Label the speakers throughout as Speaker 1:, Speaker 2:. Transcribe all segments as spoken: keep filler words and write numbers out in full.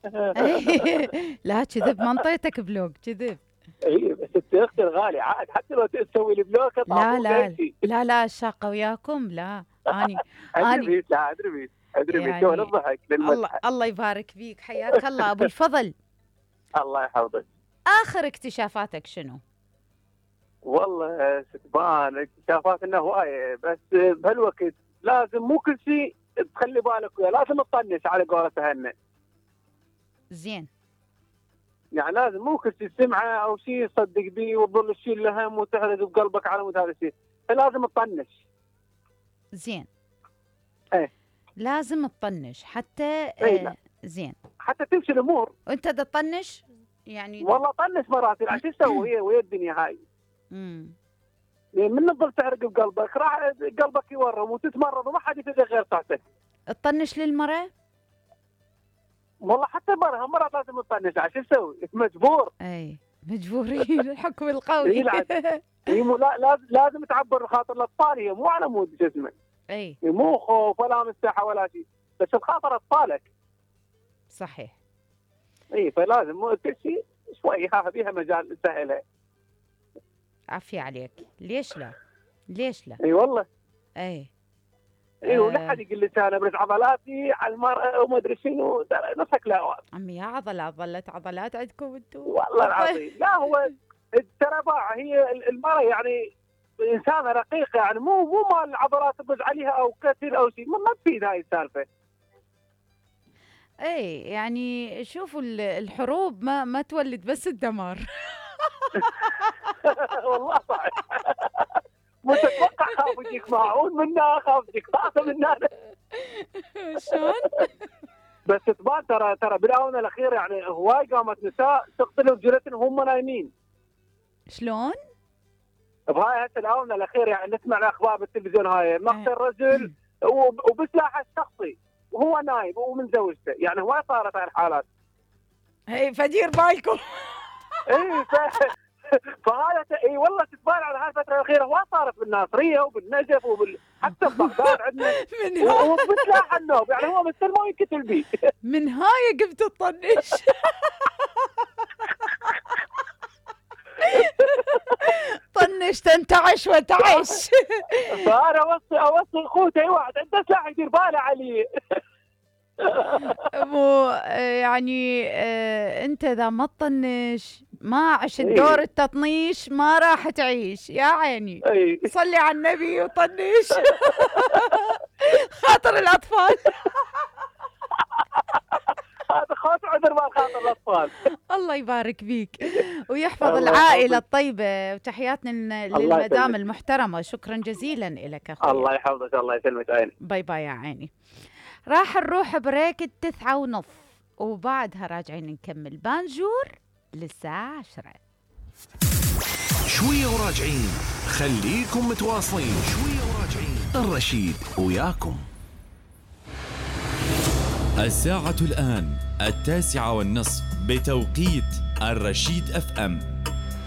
Speaker 1: لا كذب، منطيتك بلوك كذب.
Speaker 2: اي بس انت اختي الغالي عاد حتى لو تسوي لي بلوك
Speaker 1: لا لا لا لا الشاقة وياكم لا. اني
Speaker 2: ادري بيك، لا ادري بيك ادري بيك
Speaker 1: يعني
Speaker 2: الضحك
Speaker 1: الله الله يبارك فيك، حياك الله ابو الفضل.
Speaker 2: الله يحفظك.
Speaker 1: اخر اكتشافاتك شنو؟
Speaker 2: والله ستبان اكتشافاتنا هوايه، بس بهالوقت لازم مو كل شيء تخلي بالك وياه، لازم تطنش على قولة هنا.
Speaker 1: زين.
Speaker 2: يعني لازم مو كل شيء سمعه او شيء تصدق به وتظل تشيل هم وتحرز بقلبك على مود هذا الشيء، فلازم تطنش.
Speaker 1: زين.
Speaker 2: ايه
Speaker 1: لازم تطنش حتى
Speaker 2: ايه
Speaker 1: آه زين
Speaker 2: حتى تمشي الامور.
Speaker 1: وانت دا تطنش يعني؟
Speaker 2: والله طنش مرات، يعني شو تسوي هي ويا الدنيا هاي.
Speaker 1: امم
Speaker 2: يعني من تظل تحرق بقلبك راح قلبك يورم وتتمرض وما حد يفيد غير صحتك.
Speaker 1: تطنش للمرأة؟
Speaker 2: والله حتى المرأة مرات لازم تطنش، شو تسوي؟ مجبور.
Speaker 1: اي مجبورين الحكم القوي.
Speaker 2: هي مو لا لازم تعبر خاطر الاطفال، هي مو على مود شو اسمه.
Speaker 1: اي
Speaker 2: مو خوف ولا مساحه ولا شيء، بس بخاطر اطفالك.
Speaker 1: صحيح.
Speaker 2: اي فلازم مو كل شيء شوي ها بيها مجال نسهلها.
Speaker 1: عافية عليك. ليش لا؟ ليش لا؟
Speaker 2: اي والله.
Speaker 1: اي
Speaker 2: اي ولا حد يقول لي انا بس عضلاتي على المرأة وما ادري شنو، نفسك لا
Speaker 1: عمي يا عضلات ظلت عضلات عندكم انتم
Speaker 2: والله العظيم. لا هو ترى باع، هي المرأة يعني انسانه رقيقه، يعني مو مو مال عضلات تبز عليها او كثير او شيء، ما تفيد هاي السالفه.
Speaker 1: اي يعني شوفوا الحروب ما ما تولد بس الدمار.
Speaker 2: والله صحيح. مو تتوقع خاف يجيك معون منا، خاف يجيك طاسه منا.
Speaker 1: شلون؟
Speaker 2: بس تبان ترى ترى بالاونه الاخيره يعني هواي قامت نساء تقتل رجلتهم وهم نايمين.
Speaker 1: شلون؟
Speaker 2: بهاي هسه الاونه الاخيره يعني نسمع الاخبار بالتلفزيون، هاي مقتل رجل وبسلاحه الشخصي وهو نايم ومن زوجته، يعني هواي صارت هاي الحالات.
Speaker 1: اي فدير بالكم.
Speaker 2: اي ف... فهذا اي والله تتبان على هاي الفتره الاخيره هواي صارت بالناصريه وبالنجف وبال حتى ببغداد عندنا وبسلاح النوب، يعني هو مثل ما ينقتل بيه.
Speaker 1: من هاي قمت تطنش. طنش تنتعش وتعش.
Speaker 2: فانا اوصي اوصي اخوتي اي واحد عنده سلاح يدير باله عليه.
Speaker 1: مو يعني آه انت اذا ما تطنش ما عشت دور التطنيش ما راح تعيش يا عيني. صلي على النبي وطنش. خاطر الاطفال.
Speaker 2: هذا خوف عذر ما خاطر الاطفال.
Speaker 1: الله يبارك فيك ويحفظ العائله الطيبه، وتحياتنا للمدام المحترمه. شكرا جزيلا لك اخوي.
Speaker 2: الله يحفظك. الله يسلمك عيني.
Speaker 1: باي باي يا عيني. راح نروح بريك التسعة ونص وبعدها راجعين نكمل بانجور للساعة عشرة.
Speaker 3: شوية وراجعين، خليكم متواصلين. شوية وراجعين، الرشيد وياكم.
Speaker 4: الساعة الآن التاسعة والنصف بتوقيت الرشيد اف ام.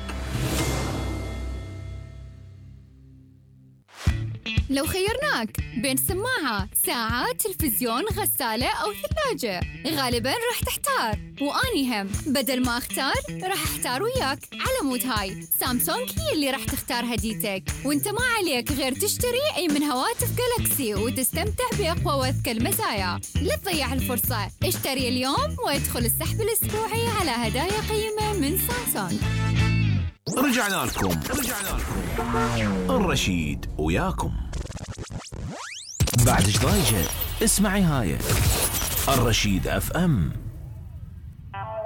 Speaker 5: لو خيرناك بين سماعة، ساعة، تلفزيون، غسالة أو ثلاجة، غالباً راح تحتار، وأني هم بدل ما أختار راح أحتار وياك. على مود هاي سامسونج هي اللي راح تختار هديتك، وانت ما عليك غير تشتري أي من هواتف جالكسي وتستمتع بأقوى وأذكى المزايا. لا تضيع الفرصة، اشتري اليوم وادخل السحب الأسبوعي على هدايا قيمة من سامسونج.
Speaker 3: رجعنا لكم رجعنا لكم الرشيد وياكم. بعد ايش ضايجه اسمعي هاي الرشيد اف ام.